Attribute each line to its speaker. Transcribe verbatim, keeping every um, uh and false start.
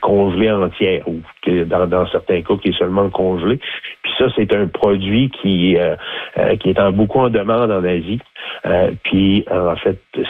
Speaker 1: congelée entière ou que dans, dans certains cas qui est seulement congelée. Puis ça, c'est un produit qui, euh, euh, qui est en beaucoup en demande en Asie. Euh, puis en fait,